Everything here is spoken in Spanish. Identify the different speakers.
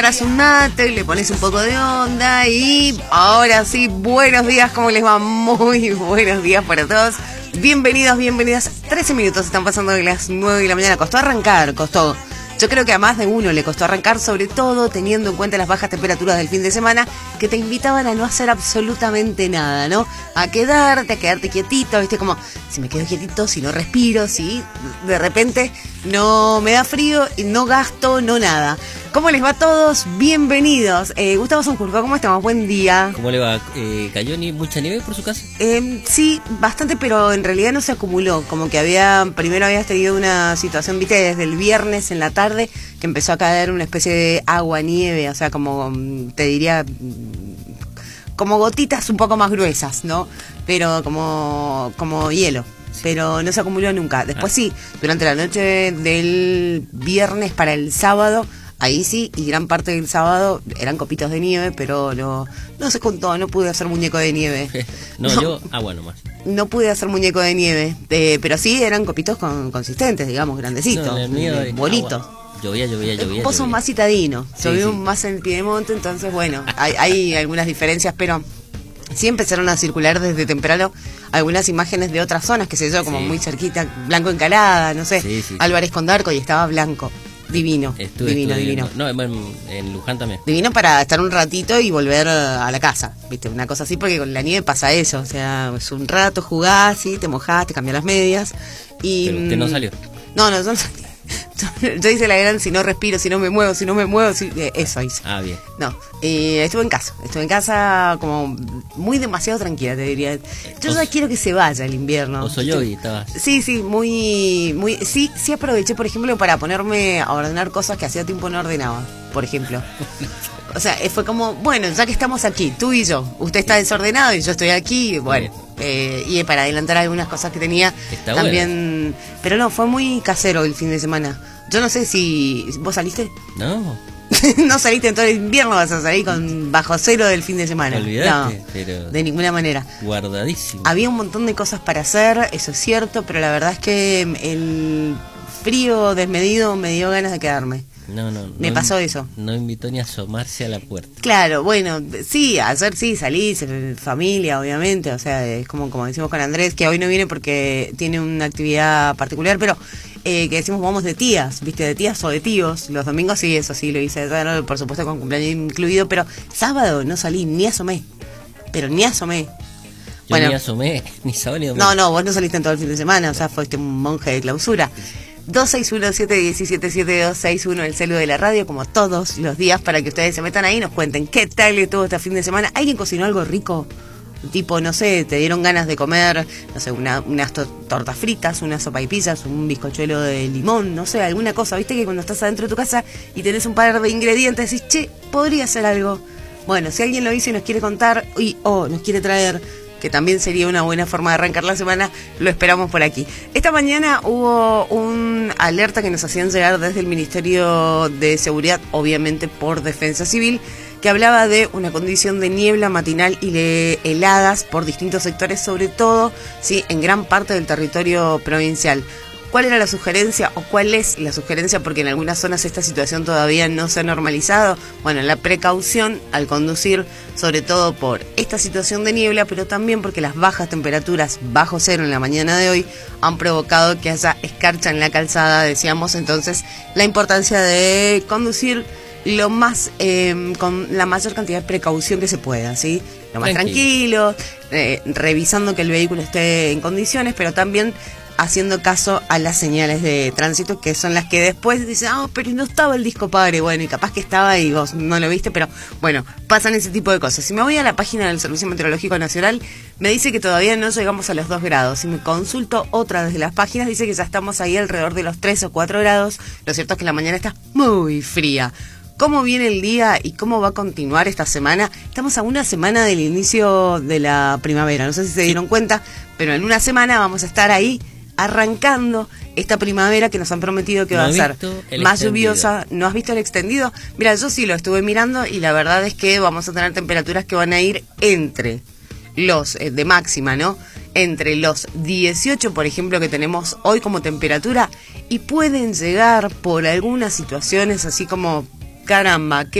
Speaker 1: preparas un mate, le pones un poco de onda y ahora sí, buenos días, ¿cómo les va? Muy buenos días para todos. Bienvenidos, bienvenidas. 13 minutos están pasando de las 9 de la mañana. Costó arrancar, costó. Yo creo que a más de uno le costó arrancar, sobre todo teniendo en cuenta las bajas temperaturas del fin de semana que te invitaban a no hacer absolutamente nada, ¿no? A quedarte quietito, ¿viste? Como, si me quedo quietito, si no respiro, si de repente no me da frío y no gasto, no nada. ¿Cómo les va a todos? Bienvenidos. Gustavo Sanjurjo, ¿cómo estamos? Buen día.
Speaker 2: ¿Cómo le va? ¿Cayó mucha nieve por su casa?
Speaker 1: Sí, bastante, pero en realidad no se acumuló. Como que primero habías tenido una situación, viste, desde el viernes en la tarde, que empezó a caer una especie de agua-nieve, o sea, como te diría, como gotitas un poco más gruesas, ¿no? Pero como hielo. Pero no se acumuló nunca. Después sí, durante la noche del viernes para el sábado, ahí sí, y gran parte del sábado eran copitos de nieve, pero no se contó, no pude hacer muñeco de nieve.
Speaker 2: Yo agua nomás.
Speaker 1: No pude hacer muñeco de nieve, pero sí eran copitos consistentes, digamos, grandecitos, bonitos.
Speaker 2: Llovía.
Speaker 1: Vos sos más citadino, yo vivo
Speaker 2: sí.
Speaker 1: más en el Piedemonte, entonces bueno, hay algunas diferencias, pero sí empezaron a circular desde temprano algunas imágenes de otras zonas, que se yo, como muy cerquita, Blanco Encalada, no sé,
Speaker 2: sí.
Speaker 1: Álvarez Condarco, y estaba blanco. Divino, divino.
Speaker 2: No, en Luján también.
Speaker 1: Divino para estar un ratito y volver a la casa, ¿viste? Una cosa así, porque con la nieve pasa eso, o sea, es un rato, jugás, ¿sí? Te mojás, te cambias las medias y...
Speaker 2: Pero usted no salió.
Speaker 1: No salí. Yo hice la gran, si no respiro, si no me muevo, eso hice.
Speaker 2: Ah, bien.
Speaker 1: No, estuve en casa como muy demasiado tranquila, te diría. Yo ya quiero que se vaya el invierno.
Speaker 2: Osoyogi estabas.
Speaker 1: Sí, sí aproveché, por ejemplo, para ponerme a ordenar cosas que hacía tiempo no ordenaba, por ejemplo. O sea, fue como, bueno, ya que estamos aquí, tú y yo, usted está desordenado y yo estoy aquí, bueno, y para adelantar algunas cosas que tenía
Speaker 2: está
Speaker 1: también, bueno. Pero no, fue muy casero el fin de semana. Yo no sé si vos saliste.
Speaker 2: No.
Speaker 1: No saliste en todo el invierno, vas a salir con bajo cero del fin de semana.
Speaker 2: Olvidate,
Speaker 1: no,
Speaker 2: pero
Speaker 1: de ninguna manera.
Speaker 2: Guardadísimo.
Speaker 1: Había un montón de cosas para hacer, eso es cierto, pero la verdad es que el frío desmedido me dio ganas de quedarme. Me pasó eso.
Speaker 2: No invitó ni a asomarse a la puerta.
Speaker 1: Claro, bueno, sí, ayer sí salí, familia, obviamente, o sea, es como decimos con Andrés, que hoy no viene porque tiene una actividad particular, pero que decimos vamos de tías, ¿viste? De tías o de tíos. Los domingos sí, eso sí, lo hice, bueno, por supuesto con cumpleaños incluido, pero sábado no salí, ni asomé. Yo ni asomé, ni sábado ni domingo. No, vos no saliste en todo el fin de semana, o sea, fuiste un monje de clausura. 261-717-7261, el celu de la radio, como todos los días, para que ustedes se metan ahí y nos cuenten qué tal estuvo este fin de semana. ¿Alguien cocinó algo rico? Tipo, no sé, te dieron ganas de comer, no sé, unas tortas fritas, una sopa y pizzas, un bizcochuelo de limón, no sé, alguna cosa. Viste que cuando estás adentro de tu casa y tenés un par de ingredientes, decís, che, podría ser algo. Bueno, si alguien lo hizo y nos quiere contar o nos quiere traer, que también sería una buena forma de arrancar la semana, lo esperamos por aquí. Esta mañana hubo un alerta que nos hacían llegar desde el Ministerio de Seguridad, obviamente por Defensa Civil, que hablaba de una condición de niebla matinal y de heladas por distintos sectores, sobre todo sí, en gran parte del territorio provincial. ¿Cuál era la sugerencia o cuál es la sugerencia? Porque en algunas zonas esta situación todavía no se ha normalizado. Bueno, la precaución al conducir, sobre todo por esta situación de niebla, pero también porque las bajas temperaturas bajo cero en la mañana de hoy han provocado que haya escarcha en la calzada, decíamos. Entonces, la importancia de conducir lo más con la mayor cantidad de precaución que se pueda, ¿sí? Lo más tranquilo, revisando que el vehículo esté en condiciones, pero también haciendo caso a las señales de tránsito, que son las que después dicen, pero no estaba el disco padre, bueno, y capaz que estaba y vos no lo viste, pero bueno, pasan ese tipo de cosas. Si me voy a la página del Servicio Meteorológico Nacional, me dice que todavía no llegamos a los 2 grados. Si me consulto otra desde las páginas, dice que ya estamos ahí alrededor de los 3 o 4 grados. Lo cierto es que la mañana está muy fría. ¿Cómo viene el día y cómo va a continuar esta semana? Estamos a una semana del inicio de la primavera, no sé si se dieron cuenta, pero en una semana vamos a estar ahí arrancando esta primavera que nos han prometido que va a ser más lluviosa. ¿No has visto el extendido? Mira, yo sí lo estuve mirando y la verdad es que vamos a tener temperaturas que van a ir entre los de máxima, ¿no? Entre los 18, por ejemplo, que tenemos hoy como temperatura, y pueden llegar por algunas situaciones así como, caramba, ¿qué